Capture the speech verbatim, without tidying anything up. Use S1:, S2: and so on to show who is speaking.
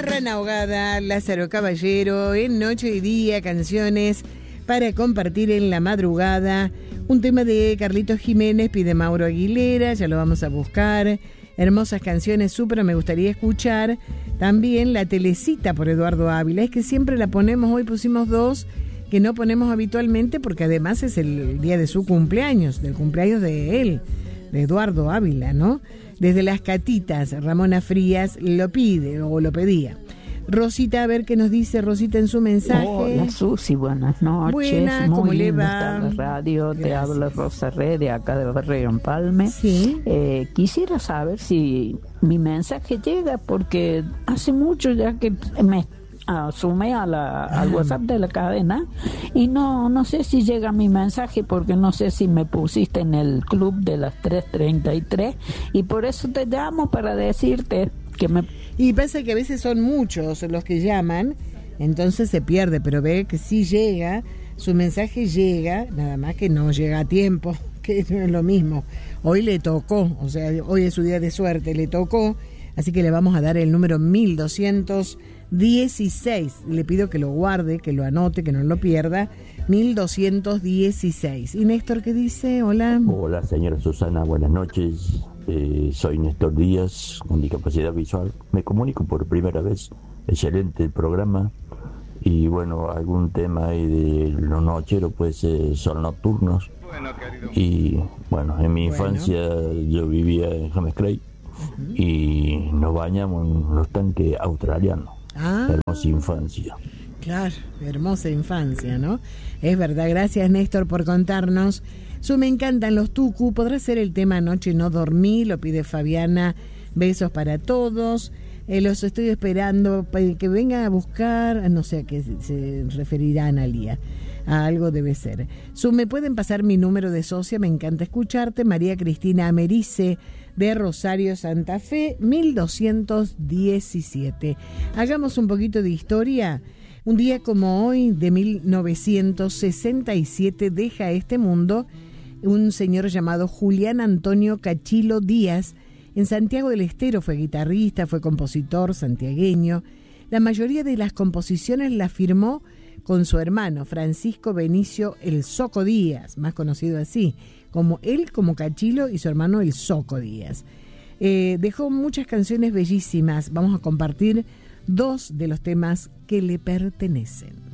S1: Rana Ahogada, Lázaro Caballero, en Noche y Día, canciones para compartir en la madrugada. Un tema de Carlitos Jiménez, pide Mauro Aguilera, ya lo vamos a buscar. Hermosas canciones, súper, me gustaría escuchar. También La Telecita por Eduardo Ávila, es que siempre la ponemos, hoy pusimos dos que no ponemos habitualmente porque además es el día de su cumpleaños, del cumpleaños de él, de Eduardo Ávila, ¿no? Desde Las Catitas, Ramona Frías lo pide o lo pedía. Rosita, a ver qué nos dice Rosita en su mensaje.
S2: Hola Susi, buenas noches.
S1: Buenas,
S2: muy
S1: ¿cómo le
S2: linda
S1: va?
S2: está la radio,
S1: Gracias.
S2: te habla Rosa Re de acá del barrio Empalme.
S1: Sí.
S2: Eh, quisiera saber si mi mensaje llega porque hace mucho ya que me sumé a la, al WhatsApp de la cadena y no no sé si llega mi mensaje porque no sé si me pusiste en el club de las tres treinta y tres y por eso te llamo para decirte que me...
S1: Y pasa que a veces son muchos los que llaman, entonces se pierde, pero ve que sí llega, su mensaje llega, nada más que no llega a tiempo, que no es lo mismo. Hoy le tocó, o sea, hoy es su día de suerte, le tocó, así que le vamos a dar el número mil doscientos dieciséis. Le pido que lo guarde, que lo anote, que no lo pierda. mil doscientos dieciséis. ¿Y Néstor qué dice? Hola.
S3: Hola, señora Susana, buenas noches. Eh, soy Néstor Díaz, con discapacidad visual. Me comunico por primera vez. Excelente el programa. Y bueno, algún tema ahí de los nocheros, pues eh, son nocturnos. Bueno, y bueno, en mi bueno. infancia yo vivía en James Clay uh-huh. y nos bañamos en los tanques australianos. Ah, hermosa infancia.
S1: Claro, hermosa infancia, ¿no? Es verdad, gracias Néstor por contarnos. Su Me Encantan los Tucu, podrá ser el tema Anoche No Dormí, lo pide Fabiana, besos para todos. Eh, los estoy esperando para que venga a buscar, no sé a qué se referirá Analía, a algo debe ser. Su Me Pueden Pasar mi número de socia, me encanta escucharte, María Cristina Americe, de Rosario Santa Fe, mil doscientos diecisiete. Hagamos un poquito de historia. Un día como hoy, de mil novecientos sesenta y siete, deja este mundo un señor llamado Julián Antonio Cachilo Díaz. En Santiago del Estero fue guitarrista, fue compositor santiagueño. La mayoría de las composiciones las firmó con su hermano Francisco Benicio El Soco Díaz, más conocido así, como él como Cachilo y su hermano El Soco Díaz. Eh, dejó muchas canciones bellísimas. Vamos a compartir dos de los temas que le pertenecen.